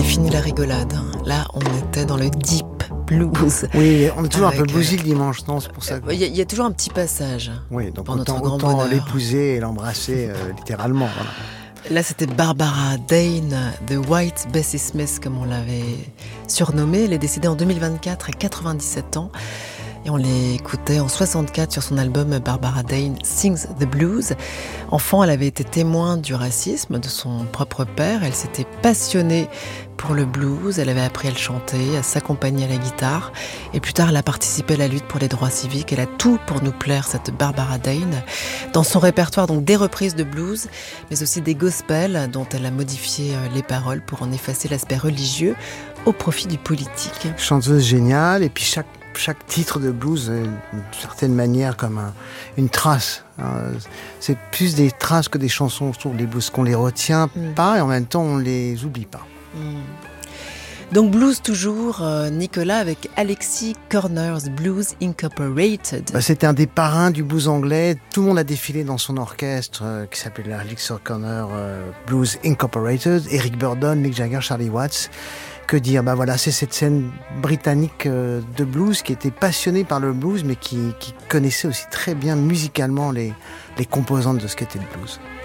fini la rigolade. Là, on était dans le deep blues. Oui, on est toujours un peu bluesy le dimanche, non? C'est pour ça. Il y a toujours un petit passage. Oui, donc pour notre grand autant bonheur. l'épouser et l'embrasser littéralement. Voilà. Là, c'était Barbara Dane, The White Bessie Smith, comme on l'avait surnommée. Elle est décédée en 2024 à 97 ans. Et on l'écoutait en 64 sur son album Barbara Dane Sings the Blues. Enfant, elle avait été témoin du racisme de son propre père. Elle s'était passionnée pour le blues. Elle avait appris à le chanter, à s'accompagner à la guitare. Et plus tard, elle a participé à la lutte pour les droits civiques. Elle a tout pour nous plaire, cette Barbara Dane. Dans son répertoire, donc, des reprises de blues, mais aussi des gospels dont elle a modifié les paroles pour en effacer l'aspect religieux au profit du politique. Chanteuse géniale, et puis chaque titre de blues est d'une certaine manière comme une trace. C'est plus des traces que des chansons, je trouve, les blues, qu'on les retient pas et en même temps on les oublie pas. Donc blues toujours, Nicolas, avec Alexis Corners Blues Incorporated. C'était un des parrains du blues anglais. Tout le monde a défilé dans son orchestre qui s'appelait Alexis Corners Blues Incorporated. Eric Burdon, Mick Jagger, Charlie Watts. Que dire? Voilà, c'est cette scène britannique de blues qui était passionnée par le blues, mais qui connaissait aussi très bien musicalement les composantes de ce qu'était le blues.